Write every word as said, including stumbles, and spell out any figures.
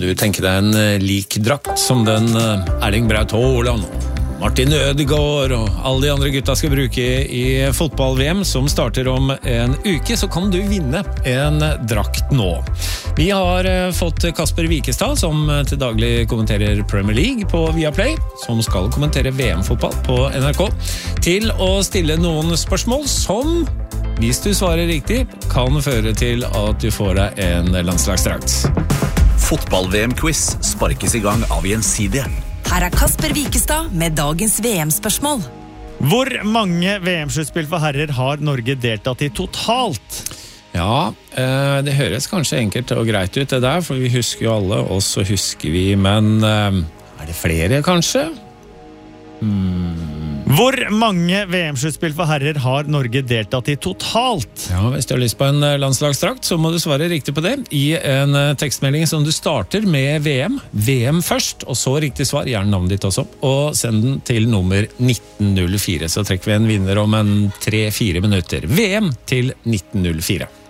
du tenke deg en lik drakt som den Erling Braut Haaland og Martin Ødegaard og alle de andre gutta skal bruke i fotball-V M som starter om en uke, så kan du vinne en drakt nå. Vi har fått Kasper Wikestad, som til daglig kommenterer Premier League på Viaplay, som skal kommentere V M-fotball på N R K, til å stille noen spørsmål som, hvis du svarer riktig, kan føre til at du får deg en landslagsdrakt. Fotball-V M-quiz sparkes i gang av Gjensidige. Her er Kasper Wikestad med dagens V M-spørsmål. Hvor mange V M-sluttspill for herrer har Norge deltatt i totalt? Ja, det høres kanskje enkelt og greit ut det der, for vi husker jo alle, og så husker vi, men er det flere kanskje? Hmm. Hvor mange V M-sluttspill for herrer har Norge deltatt i totalt? Ja, hvis du har lyst på en landslagsdrakt, så må du svare riktig på det i en tekstmelding som du starter med V M. V M først, og så riktig svar, gjerne navnet ditt også, og send den til nummer nitten null fire. Så trekker vi en vinner om en tre fire minutter. V M til nitten null fire.